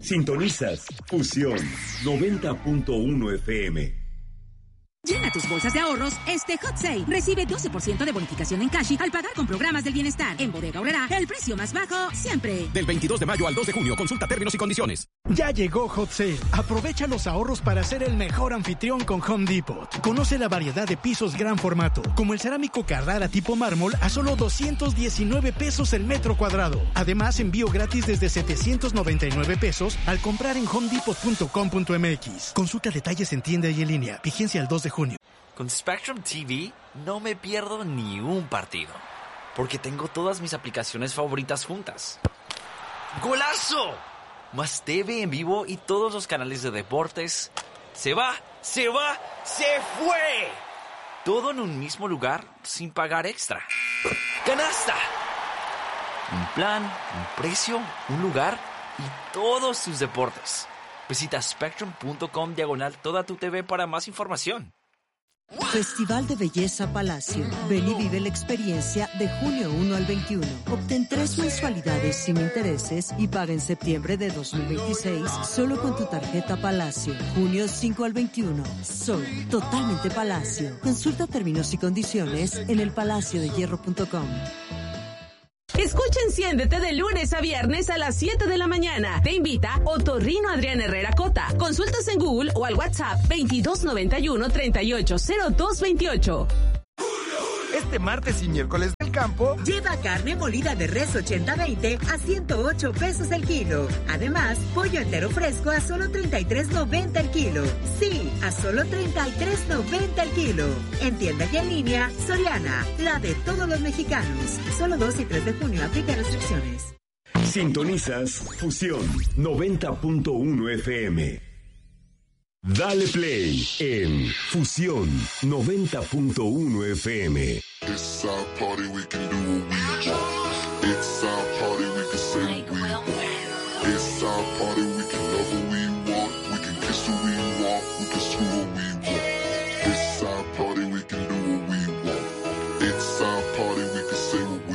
Sintonizas Fusión 90.1 FM. Llena tus bolsas de ahorros este Hot Sale. Recibe 12% de bonificación en Cashi al pagar con programas del bienestar. En Bodega Aurrerá, el precio más bajo siempre. Del 22 de mayo al 2 de junio, consulta términos y condiciones. Ya llegó Hot Sale. Aprovecha los ahorros para ser el mejor anfitrión con Home Depot. Conoce la variedad de pisos gran formato, como el cerámico Carrara tipo mármol a solo 219 pesos el metro cuadrado. Además, envío gratis desde 799 pesos al comprar en homedepot.com.mx. Consulta detalles en tienda y en línea. Vigencia el 2 de junio. Con Spectrum TV no me pierdo ni un partido, porque tengo todas mis aplicaciones favoritas juntas. ¡Golazo! Más TV en vivo y todos los canales de deportes. ¡Se fue! Todo en un mismo lugar sin pagar extra. ¡Canasta! Un plan, un precio, un lugar y todos tus deportes. Visita spectrum.com/toda tu TV para más información. Festival de Belleza Palacio. Ven y vive la experiencia de junio 1 al 21. Obtén 3 mensualidades sin intereses y paga en septiembre de 2026 solo con tu tarjeta Palacio. Junio 5 al 21. Soy totalmente Palacio. Consulta términos y condiciones en elpalaciodehierro.com. Escucha Enciéndete de lunes a viernes a las 7 de la mañana. Te invita Otorrino Adrián Herrera Cota. Consultas en Google o al WhatsApp 2291-380228. Este martes y miércoles del campo, lleva carne molida de res 80-20 a 108 pesos el kilo. Además, pollo entero fresco a solo 33.90 el kilo. Sí, a solo 33.90 el kilo. En tienda y en línea, Soriana, la de todos los mexicanos. Solo 2 y 3 de junio, aplica restricciones. Sintonizas Fusión 90.1 FM. Dale play en Fusión 90.1 FM. It's our party, we can do what we want. It's our